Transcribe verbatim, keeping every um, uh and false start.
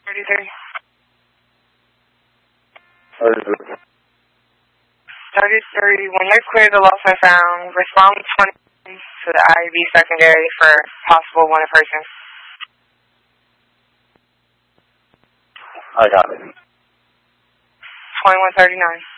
thirty-three. thirty-three. thirty-three. When you're clear the loss I found, respond with twenty to the I B secondary for possible wanted person. I got it. twenty-one thirty-nine.